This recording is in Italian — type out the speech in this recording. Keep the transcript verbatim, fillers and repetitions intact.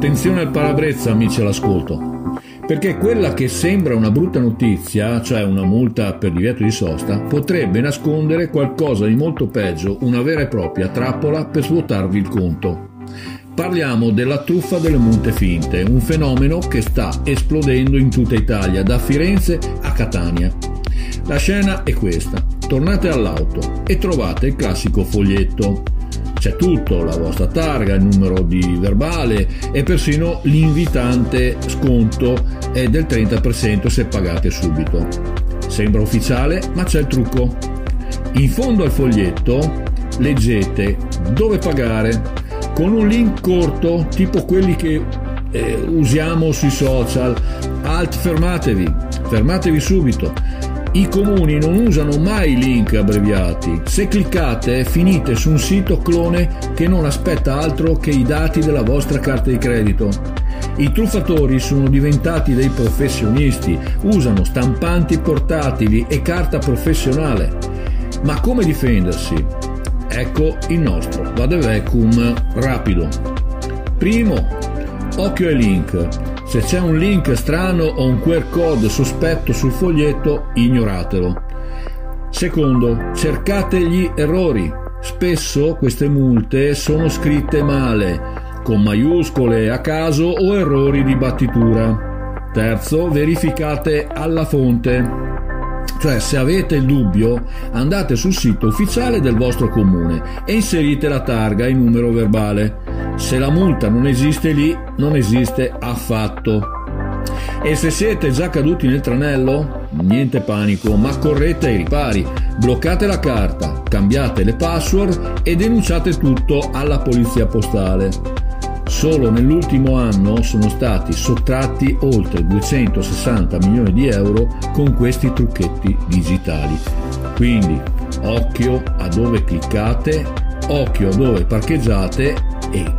Attenzione al parabrezza, amici all'ascolto, perché quella che sembra una brutta notizia, cioè una multa per divieto di sosta, potrebbe nascondere qualcosa di molto peggio, una vera e propria trappola per svuotarvi il conto. Parliamo della truffa delle multe finte, un fenomeno che sta esplodendo in tutta Italia, da Firenze a Catania. La scena è questa: tornate all'auto e trovate il classico foglietto. C'è tutto, la vostra targa, il numero di verbale e persino l'invitante sconto è del trenta per cento se pagate subito. Sembra ufficiale, ma c'è il trucco. In fondo al foglietto leggete dove pagare, con un link corto tipo quelli che eh, usiamo sui social. Alt, fermatevi, fermatevi subito. I comuni non usano mai link abbreviati. Se cliccate finite su un sito clone che non aspetta altro che i dati della vostra carta di credito. I truffatori sono diventati dei professionisti, usano stampanti portatili e carta professionale. Ma come difendersi? Ecco il nostro vadevecum rapido. Primo, occhio ai link. Se c'è un link strano o un Q R code sospetto sul foglietto, ignoratelo. Secondo, cercate gli errori. Spesso queste multe sono scritte male, con maiuscole a caso o errori di battitura. Terzo, verificate alla fonte. Cioè, se avete il dubbio, andate sul sito ufficiale del vostro comune e inserite la targa e il numero verbale. Se la multa non esiste lì, non esiste affatto. E se siete già caduti nel tranello, niente panico, ma correte ai ripari, bloccate la carta, cambiate le password e denunciate tutto alla polizia postale. Solo nell'ultimo anno sono stati sottratti oltre duecentosessanta milioni di euro con questi trucchetti digitali. Quindi occhio a dove cliccate, occhio a dove parcheggiate e